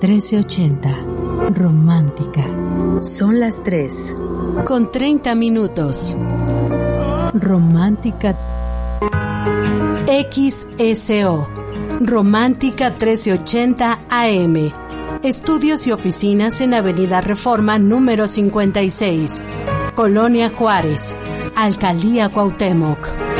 1380. Romántica. Son las 3:30. Romántica. XSO. Romántica 1380 AM. Estudios y oficinas en Avenida Reforma número 56. Colonia Juárez. Alcaldía Cuauhtémoc.